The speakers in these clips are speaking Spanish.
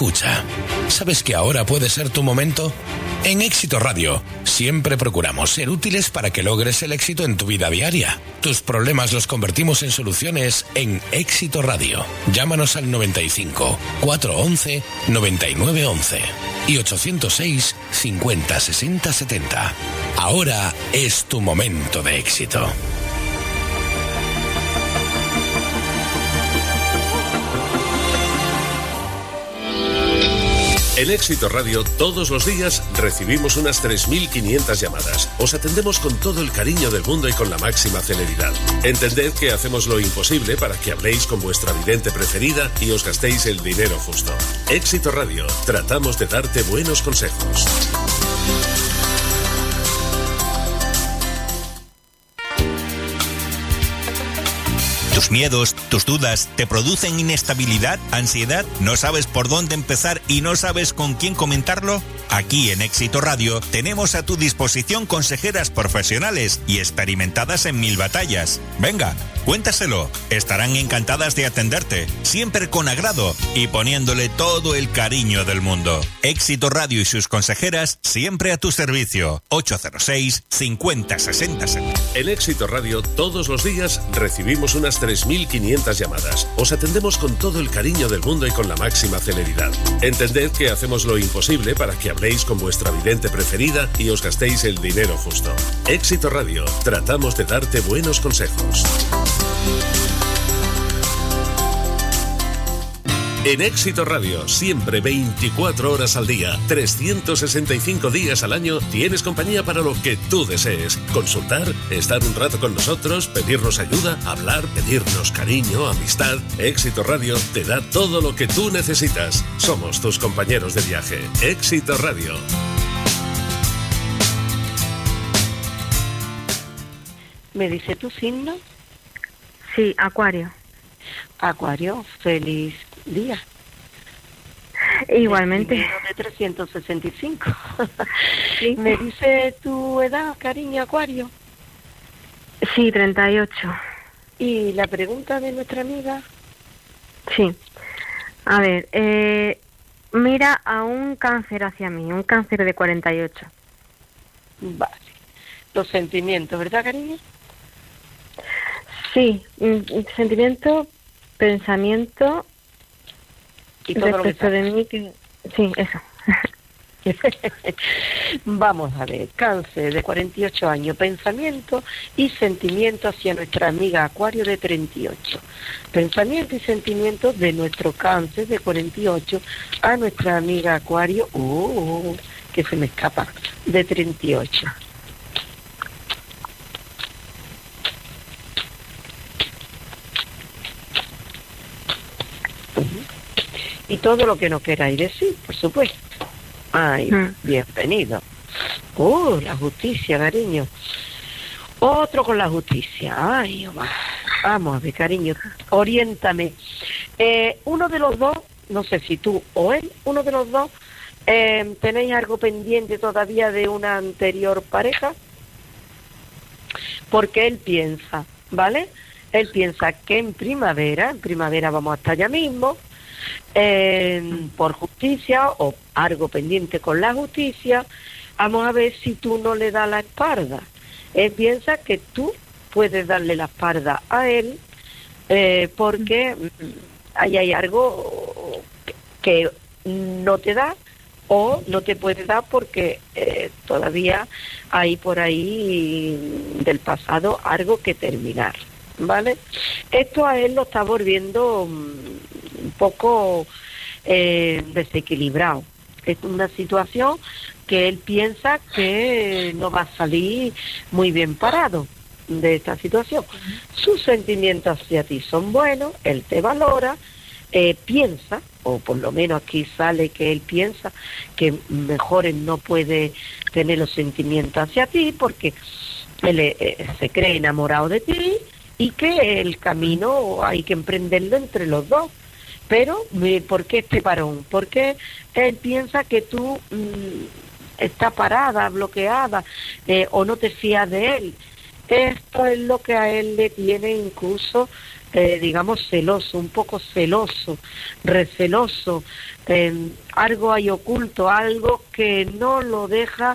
escucha. ¿Sabes que ahora puede ser tu momento? En Éxito Radio siempre procuramos ser útiles para que logres el éxito en tu vida diaria. Tus problemas los convertimos en soluciones en Éxito Radio. Llámanos al 95 411 9911 y 806 50 60 70. Ahora es tu momento de éxito. En Éxito Radio, todos los días recibimos unas 3.500 llamadas. Os atendemos con todo el cariño del mundo y con la máxima celeridad. Entended que hacemos lo imposible para que habléis con vuestra vidente preferida y os gastéis el dinero justo. Éxito Radio, tratamos de darte buenos consejos. ¿Tus miedos, tus dudas te producen inestabilidad, ansiedad? ¿No sabes por dónde empezar y no sabes con quién comentarlo? Aquí en Éxito Radio tenemos a tu disposición consejeras profesionales y experimentadas en 1000 batallas. Venga, cuéntaselo. Estarán encantadas de atenderte, siempre con agrado y poniéndole todo el cariño del mundo. Éxito Radio y sus consejeras siempre a tu servicio. 806 50 60 70. En Éxito Radio, todos los días recibimos unas 3.500 llamadas. Os atendemos con todo el cariño del mundo y con la máxima celeridad. Entended que hacemos lo imposible para que habléis con vuestra vidente preferida y os gastéis el dinero justo. Éxito Radio, tratamos de darte buenos consejos. En Éxito Radio, siempre 24 horas al día, 365 días al año, tienes compañía para lo que tú desees. Consultar, estar un rato con nosotros, pedirnos ayuda, hablar, pedirnos cariño, amistad. Éxito Radio te da todo lo que tú necesitas. Somos tus compañeros de viaje. Éxito Radio. ¿Me dice tu signo? Sí, Acuario. Acuario, feliz día. Igualmente. De 365. Sí. ¿Me dice tu edad, cariño, Acuario? Sí, 38. ¿Y la pregunta de nuestra amiga? Sí. A ver, mira a un cáncer hacia mí, un cáncer de 48. Vale. Los sentimientos, ¿verdad, cariño? Sí, sentimiento, pensamiento y todo respecto de mí que... Sí, eso. Vamos a ver, cáncer de 48 años, pensamiento y sentimiento hacia nuestra amiga Acuario de 38. Pensamiento y sentimiento de nuestro cáncer de 48 a nuestra amiga Acuario, que se me escapa, de 38. Y todo lo que nos queráis decir, por supuesto. Ay, bienvenido. La justicia, cariño. Otro con la justicia. Ay, vamos a ver, cariño, oriéntame. Uno de los dos, no sé si tú o él, uno de los dos, ¿tenéis algo pendiente todavía de una anterior pareja? Porque él piensa, ¿vale? Él piensa que en primavera vamos a estar ya mismo, por justicia o algo pendiente con la justicia. Vamos a ver si tú no le das la espalda. Él piensa que tú puedes darle la espalda a él, porque ahí hay algo que no te da o no te puede dar porque todavía hay por ahí del pasado algo que terminar, ¿vale? Esto a él lo está volviendo un poco desequilibrado. Es una situación que él piensa que no va a salir muy bien parado de esta situación. Sus sentimientos hacia ti son buenos, él te valora, piensa, o por lo menos aquí sale que él piensa que mejor él no puede tener los sentimientos hacia ti porque él se cree enamorado de ti y que el camino hay que emprenderlo entre los dos. Pero, ¿por qué este parón? Porque él piensa que tú estás parada, bloqueada, o no te fías de él. Esto es lo que a él le tiene incluso digamos, celoso, un poco celoso, receloso, algo hay oculto, algo que no lo deja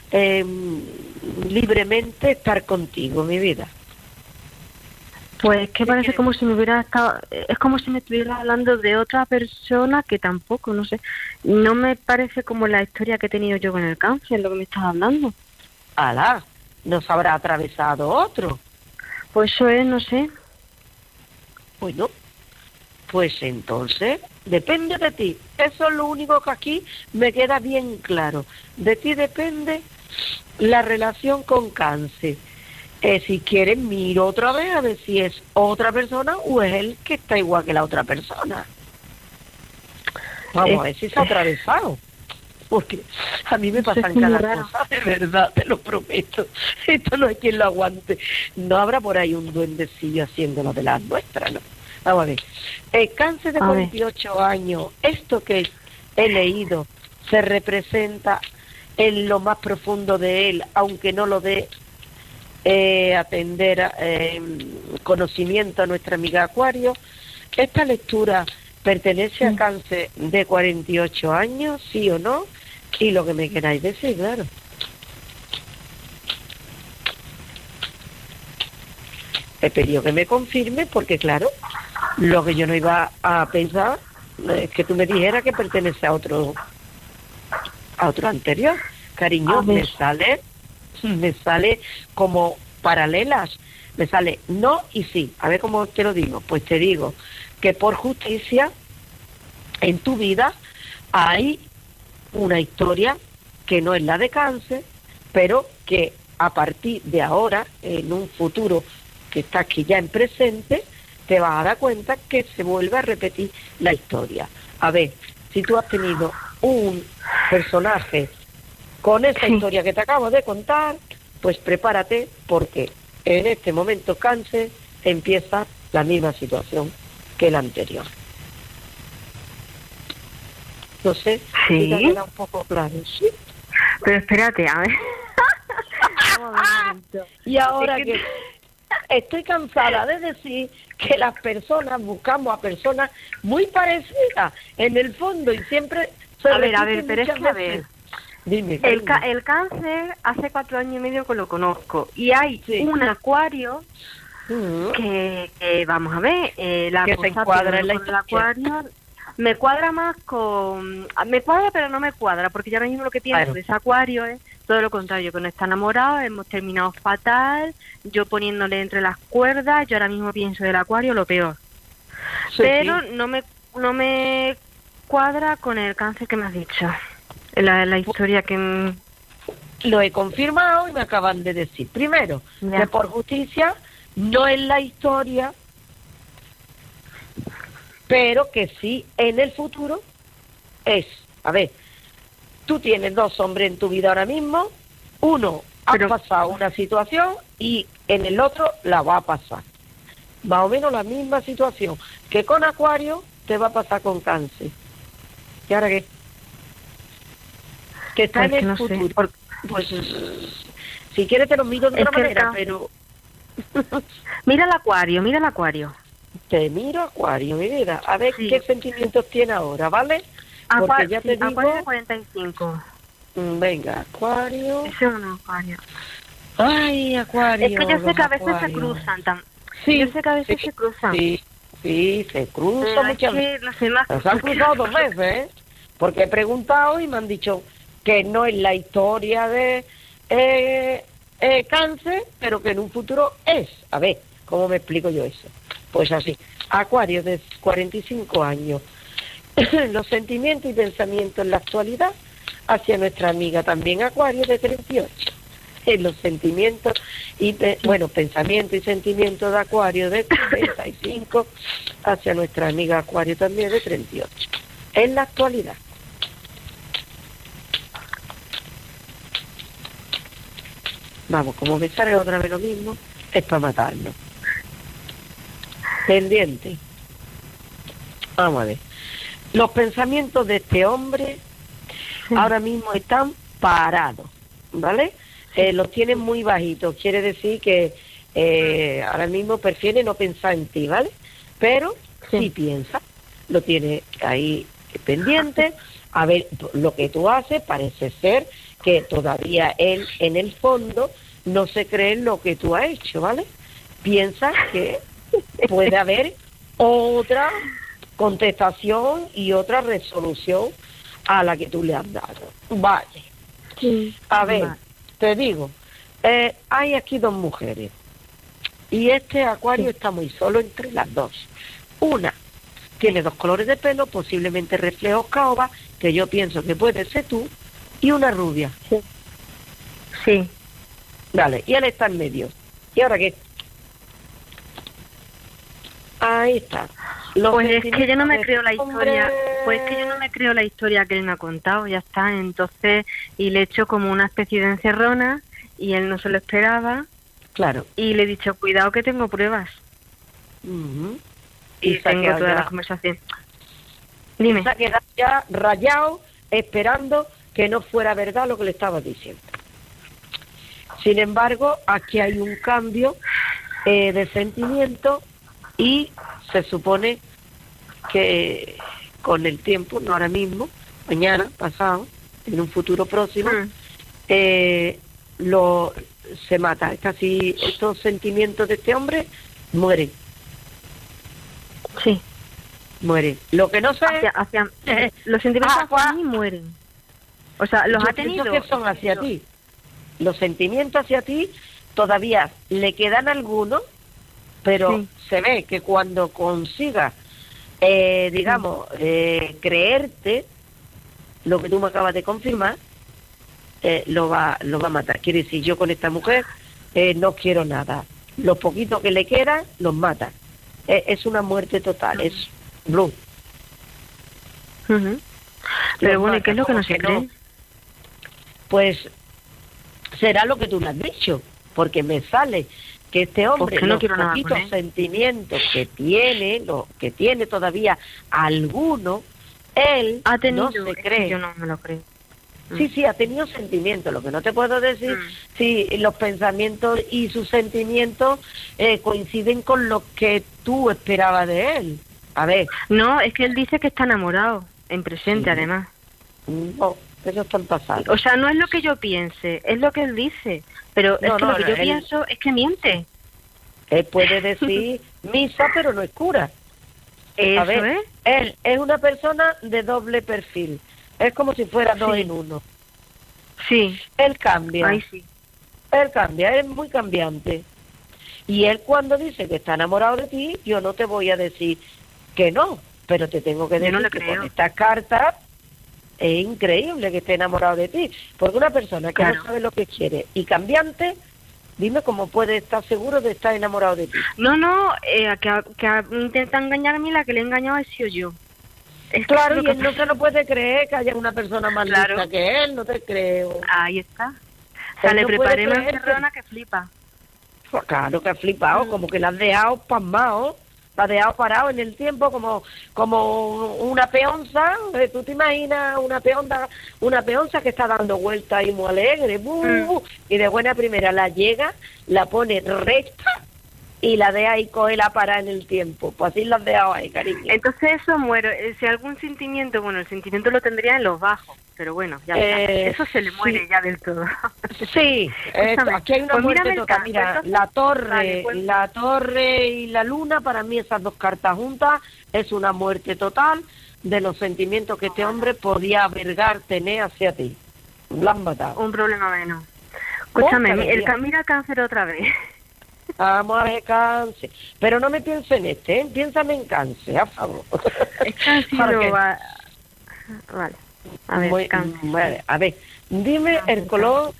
libremente estar contigo, mi vida. Pues que parece como si me hubiera estado, es como si me estuviera hablando de otra persona que tampoco, no sé, no me parece como la historia que he tenido yo con el cáncer, lo que me estás hablando. Alá, ¿nos habrá atravesado otro? Pues eso es, no sé. Bueno, pues entonces depende de ti. Eso es lo único que aquí me queda bien claro. De ti depende la relación con cáncer. Si quieres, miro otra vez a ver si es otra persona o es él que está igual que la otra persona. Vamos a ver si se ha atravesado. Porque a mí me pasan cada cosa, de verdad, te lo prometo. Esto no hay quien lo aguante. No habrá por ahí un duendecillo haciéndolo de las nuestras, ¿no? Vamos a ver. El cáncer de 48 años, esto que he leído, se representa en lo más profundo de él, aunque no lo dé atender conocimiento a nuestra amiga Acuario. Esta lectura pertenece a cáncer de 48 años, sí o no, y lo que me queráis decir, claro. He pedido que me confirme porque, claro, lo que yo no iba a pensar es que tú me dijeras que pertenece a otro anterior. Cariño, me sale como paralelas, me sale no y sí. A ver cómo te lo digo. Pues te digo que por justicia en tu vida hay una historia que no es la de cáncer, pero que a partir de ahora, en un futuro que está aquí ya en presente, te vas a dar cuenta que se vuelve a repetir la historia. A ver, si tú has tenido un personaje con esa historia que te acabo de contar, pues prepárate, porque en este momento cáncer empieza la misma situación que la anterior. No sé si te queda un poco claro, ¿sí? Pero espérate, a ver. Y ahora que estoy cansada de decir que las personas buscamos a personas muy parecidas en el fondo y siempre se a ver, pero es que a ver. Dime, el cáncer hace 4 años y medio que lo conozco y hay un Acuario que vamos a ver, la que cosa se encuadra en la con el Acuario me cuadra más me cuadra pero no me cuadra, porque yo ahora mismo lo que pienso de ese Acuario es todo lo contrario, que no está enamorado, hemos terminado fatal, yo poniéndole entre las cuerdas, yo ahora mismo pienso del Acuario lo peor, pero no me cuadra con el cáncer que me has dicho. La historia que... Lo he confirmado y me acaban de decir. Primero, que por justicia no es la historia, pero que sí en el futuro es. A ver, tú tienes 2 hombres en tu vida ahora mismo, uno ha pasado una situación y en el otro la va a pasar. Más o menos la misma situación que con Acuario te va a pasar con cáncer. ¿Y ahora qué? Que está en el futuro. Pues si quieres te lo miro de otra manera, pero... Mira el Acuario. Te miro Acuario, mi vida. A ver qué sentimientos tiene ahora, ¿vale? Porque ya te digo... Acuario de 45. Venga, Acuario... Ese es un Acuario. Ay, Acuario. Es que yo sé que a veces se cruzan. Yo sé que a veces se cruzan. Sí, se cruzan muchas veces. No sé más. Se han cruzado 2 veces, ¿eh? Porque he preguntado y me han dicho que no es la historia de cáncer, pero que en un futuro es. A ver, ¿cómo me explico yo eso? Pues así, Acuario de 45 años. Los sentimientos y pensamientos en la actualidad hacia nuestra amiga también Acuario de 38. Los sentimientos y pensamientos y sentimientos de Acuario de 35 hacia nuestra amiga Acuario también de 38. En la actualidad. Vamos, como me sale otra vez lo mismo, es para matarnos. Pendiente. Vamos a ver. Los pensamientos de este hombre ahora mismo están parados, ¿vale? Los tienen muy bajitos. Quiere decir que ahora mismo prefiere no pensar en ti, ¿vale? Pero sí piensa, lo tiene ahí pendiente. A ver, lo que tú haces parece ser que todavía él en el fondo no se cree en lo que tú has hecho, ¿vale? Piensa que puede haber otra contestación y otra resolución a la que tú le has dado. Vale. Sí. A ver, te digo, hay aquí dos mujeres y este Acuario está muy solo entre las dos. Una tiene dos colores de pelo, posiblemente reflejos caoba, que yo pienso que puede ser tú, y una rubia. Sí. Vale, y él está en medio. ¿Y ahora qué? Ahí está. Pues es que yo no me creo la historia, que él me ha contado, ya está. Entonces, y le he hecho como una especie de encerrona y él no se lo esperaba. Claro. Y le he dicho, cuidado que tengo pruebas. Y tengo todas las conversaciones. Dime. Se ha quedado ya rayado, esperando que no fuera verdad lo que le estaba diciendo. Sin embargo, aquí hay un cambio de sentimiento y se supone que con el tiempo, no ahora mismo, mañana, pasado, en un futuro próximo, se mata. Casi estos sentimientos de este hombre mueren. Sí. Mueren. Lo que no sé... los sentimientos hacia mí mueren. O sea, los ha tenido... que son hacia ti. Los sentimientos hacia ti todavía le quedan algunos, pero se ve que cuando consiga, creerte, lo que tú me acabas de confirmar, lo va a matar. Quiere decir, yo con esta mujer no quiero nada. Los poquitos que le quedan, los mata. Es una muerte total, es blue. Pero bueno, ¿y qué es lo que no se cree? Pues será lo que tú le has dicho, porque me sale que este hombre, no los quiero poquitos sentimientos que tiene, que tiene todavía alguno, él ha tenido, no se cree. Yo no me lo creo. Sí, ha tenido sentimientos. Lo que no te puedo decir si los pensamientos y sus sentimientos coinciden con lo que tú esperabas de él. A ver. No, es que él dice que está enamorado, en presente además. No, eso está en pasado. O sea, no es lo que yo piense, es lo que él dice. Pero es que lo que yo pienso es que miente. Él puede decir misa, pero no es cura. Eso, a ver, él es una persona de doble perfil. Es como si fuera dos en uno. Sí. Él cambia. Ay, sí. Él cambia, es muy cambiante. Y él cuando dice que está enamorado de ti, yo no te voy a decir que no, pero te tengo que decir que con estas cartas es increíble que esté enamorado de ti. Porque una persona que no sabe lo que quiere y cambiante, dime cómo puede estar seguro de estar enamorado de ti. No, que intenta engañarme y la que le he engañado he sido yo. Es claro, y él no se lo puede creer que haya una persona más lista que él, no te creo. Ahí está. O sea, le preparé una encerrona que flipa. Pues claro que ha flipado, como que la has dejado pasmado, la has dejado parado en el tiempo como una peonza. Tú te imaginas una peonza que está dando vueltas y muy alegre, y de buena primera la llega, la pone recta y la deja ahí, coge la parada en el tiempo. Pues así la has dejado ahí, cariño. Entonces eso muere. Si algún sentimiento, bueno, el sentimiento lo tendría en los bajos, pero bueno, ya está. Eso se le muere ya del todo. Sí, aquí hay una muerte total. Mira, la torre y la luna, para mí esas dos cartas juntas, es una muerte total de los sentimientos que este hombre podía tener hacia ti. La han matado. Un problema menos. Escúchame, mira el cáncer otra vez. Vamos a ver cáncer. Pero no me pienso en piénsame en cáncer, a favor. Es que han sido... Vale. A ver, dime el color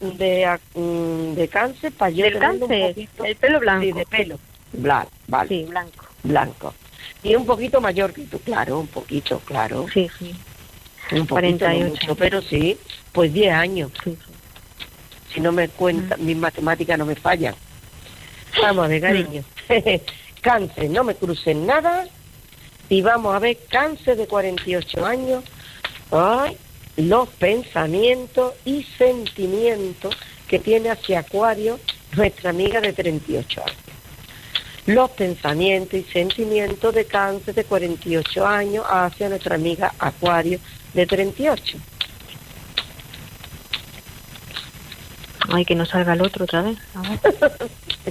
de cáncer para yo tener un poquito... El pelo blanco. Sí, de pelo. Blanco, vale. Sí, blanco. Blanco. Y un poquito mayor que tú, claro, un poquito, claro. Sí. Un poquito, 48. No mucho, pero sí, pues 10 años. Sí. Si no me cuenta, mis matemáticas no me fallan. Vamos a ver, cariño. Cáncer, no me crucen nada. Y vamos a ver, cáncer de 48 años. Ay, los pensamientos y sentimientos que tiene hacia Acuario nuestra amiga de 38 años. los pensamientos y sentimientos de Cáncer de 48 años hacia nuestra amiga Acuario de 38. Ay, que no salga el otro otra vez. A ver.